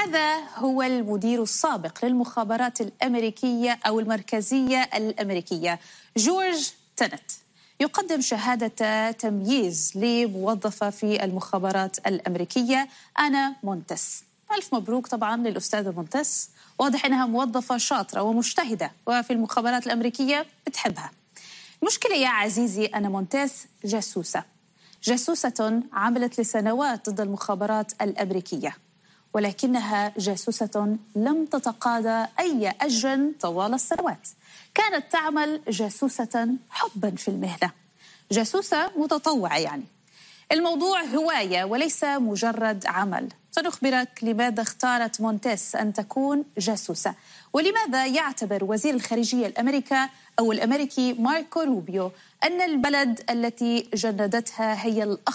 هذا هو المدير السابق للمخابرات الأمريكية أو المركزية الأمريكية جورج تينت، يقدم شهادة تمييز لموظفة في المخابرات الأمريكية أنا مونتس. ألف مبروك طبعا للأستاذة مونتس، واضح أنها موظفة شاطرة ومجتهدة وفي المخابرات الأمريكية بتحبها. المشكلة يا عزيزي أنا مونتس جاسوسة عملت لسنوات ضد المخابرات الأمريكية، ولكنها جاسوسة لم تتقاضى أي أجر طوال السنوات. كانت تعمل جاسوسة حبا في المهنة، جاسوسة متطوعة يعني. الموضوع هواية وليس مجرد عمل. سنخبرك لماذا اختارت مونتس أن تكون جاسوسة، ولماذا يعتبر وزير الخارجية الأمريكي ماركو روبيو أن البلد التي جندتها هي الأخطر